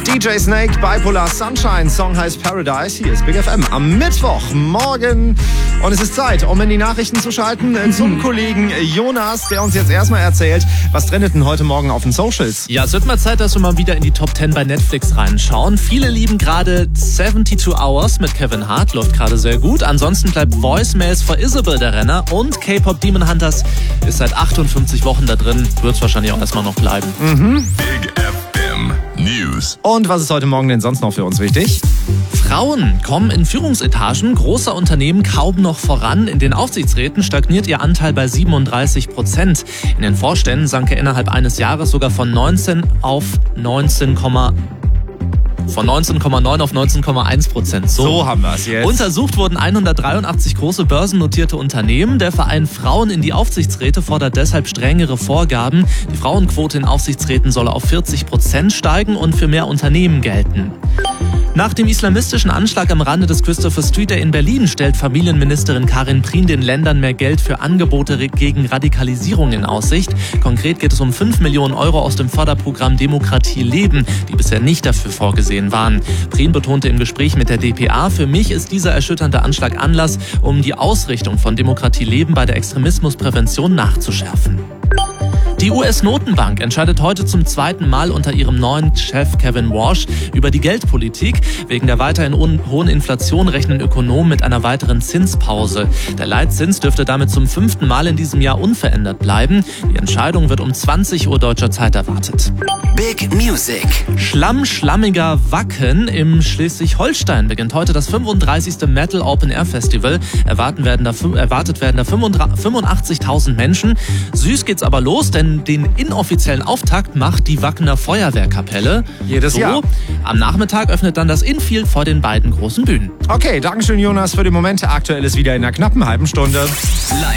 DJ Snake, Bipolar Sunshine, Song heißt Paradise. Hier ist Big FM am Mittwochmorgen. Und es ist Zeit, um in die Nachrichten zu schalten zum Kollegen Jonas, der uns jetzt erstmal erzählt, was trendet denn heute Morgen auf den Socials? Ja, es wird mal Zeit, dass wir mal wieder in die Top 10 bei Netflix reinschauen. Viele lieben gerade 72 Hours mit Kevin Hart, läuft gerade sehr gut. Ansonsten bleibt Voicemails for Isabel der Renner und K-Pop Demon Hunters ist seit 58 Wochen da drin. Wird es wahrscheinlich auch erstmal noch bleiben. Big FM News. Und was ist heute Morgen denn sonst noch für uns wichtig? Frauen kommen in Führungsetagen großer Unternehmen kaum noch voran. In den Aufsichtsräten stagniert ihr Anteil bei 37%. In den Vorständen sank er innerhalb eines Jahres sogar von 19,9 auf 19,1%. So haben wir es jetzt. Untersucht wurden 183 große börsennotierte Unternehmen. Der Verein Frauen in die Aufsichtsräte fordert deshalb strengere Vorgaben. Die Frauenquote in Aufsichtsräten solle auf 40% steigen und für mehr Unternehmen gelten. Nach dem islamistischen Anschlag am Rande des Christopher Street Day in Berlin stellt Familienministerin Karin Prien den Ländern mehr Geld für Angebote gegen Radikalisierung in Aussicht. Konkret geht es um 5 Millionen Euro aus dem Förderprogramm Demokratie leben, die bisher nicht dafür vorgesehen waren. Prien betonte im Gespräch mit der dpa, für mich ist dieser erschütternde Anschlag Anlass, um die Ausrichtung von Demokratie leben bei der Extremismusprävention nachzuschärfen. Die US-Notenbank entscheidet heute zum zweiten Mal unter ihrem neuen Chef Kevin Warsh über die Geldpolitik. Wegen der weiterhin hohen Inflation rechnen Ökonomen mit einer weiteren Zinspause. Der Leitzins dürfte damit zum 5. Mal in diesem Jahr unverändert bleiben. Die Entscheidung wird um 20 Uhr deutscher Zeit erwartet. Big Music. Schlammiger Wacken im Schleswig-Holstein beginnt heute das 35. Metal Open Air Festival. Erwartet werden da 85.000 Menschen. Süß geht's aber los, denn den inoffiziellen Auftakt macht die Wackener Feuerwehrkapelle. Jedes Jahr. Am Nachmittag öffnet dann das Infield vor den beiden großen Bühnen. Okay, Dankeschön Jonas für die Momente. Aktuell ist wieder in einer knappen halben Stunde.